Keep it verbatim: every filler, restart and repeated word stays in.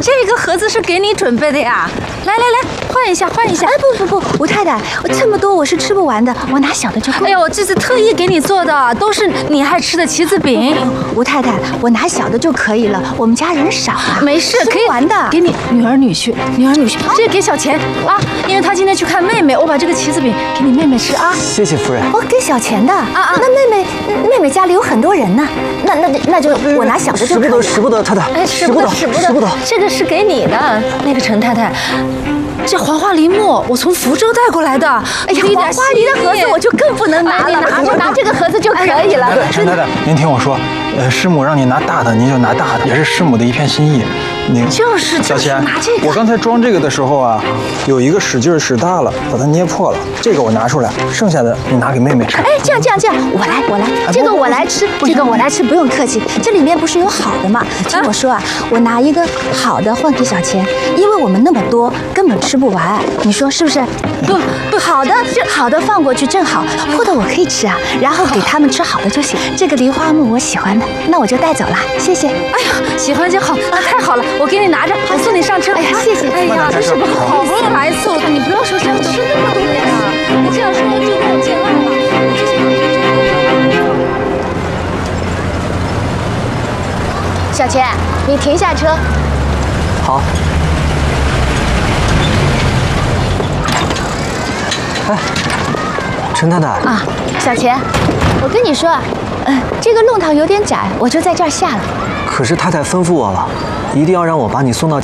这个盒子是给你准备的呀。来来来，换一下，换一下。 哎，不不不，吴太太，我这么多我是吃不完的，我拿小的就够。 哎呦，这是特意给你做的，都是你爱吃的棋子饼。 吴太太，我拿小的就可以了，我们家人少啊。 没事，可以玩的。 给你女儿女婿，女儿女婿，这个给小钱啊，因为他今天去看妹妹，我把这个棋子饼给你妹妹吃啊。 谢谢夫人。 哦，给小钱的啊啊。那妹妹妹妹家里有很多人呢，那那那就我拿小的就可以了。 使不得，使不得，太太。 哎，使不得，使不得，使不得。这个是给你的，那个陈太太。这黄花梨木我从福州带过来的。 哎呀，黄花梨的盒子我就更不能拿了，我拿这个盒子就可以了。 陈太太，您听我说，呃，师母让你拿大的，您就拿大的，也是师母的一片心意。您就是小钱， 拿这个。 我刚才装这个的时候啊，有一个使劲使大了，把它捏破了。这个我拿出来，剩下的你拿给妹妹吃。 哎，这样这样这样，我来我来，这个我来吃，这个我来吃，不用客气。这里面不是有好的吗？听我说啊，我拿一个好的换给小钱，因为我们那么多，根本吃不完。你说是不是？ 不不， 好的，好的放过去正好，破的我可以吃啊，然后给他们吃好的就行。这个梨花木我喜欢的，那我就带走了，谢谢。 哎呀，喜欢就好，那太好了，我给你拿着，我送你上车。 哎呀，谢谢。 哎呀，这是不好不容易来一次，你不要说这样吃那么多呀，你这样说就跟我见外了。 小钱，你停下车。 好。哎，陈太太啊，小钱，我跟你说，嗯、呃，这个弄堂有点窄，我就在这儿下了。 可是太太吩咐我了，一定要让我把你送到